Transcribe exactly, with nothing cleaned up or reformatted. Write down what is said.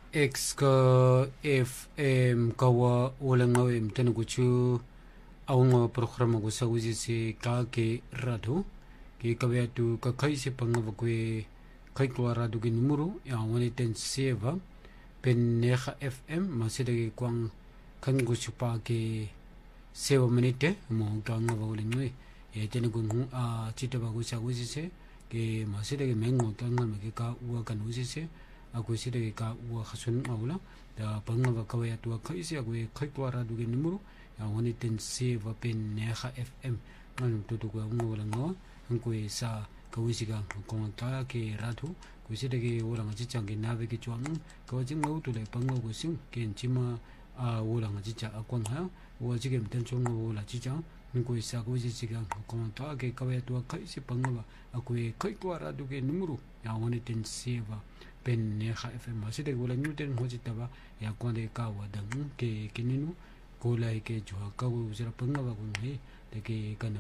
X ka F M kawa wala nga em tanu kuchu aunga programa ko sa usi si ka ke rado ke kabya tu ka kai se panga bakwe kai ko rado ke numero ya wani ten seva pen neha F M masida ke kwang kan ko chupa ke seva minute mo ka nga ba wala nwe e tenu ko a chita ba ko sa usi se ke masida ke mengo ka nga me ke ka uwa kan usi se aku sida ke ka uwa khasun awla da panga ba kawaya tu ka isi aku kai ko rado ke numero ya wani ten seva pen neha F M ngan tu tu ko ngo wala ngo ko sa ka wisi ka ko ta ke rado ko sida ke wala nga chichang ke nabe ke chuang ko jing ngo tu le panga ko sim ke chima a wala nga chicha akwan ha wo jige mten chong ngo wala chicha ko sa ko wisi ka ko ta ke kawaya tu ka isi panga ba aku kai ko rado ke numero ya wani ten seva pen neha F M masih de wala nyuten hojita ba ya kwande ka wadang ke kininu ko lai ke jwa ka wo jira panga ba ko he de ke kana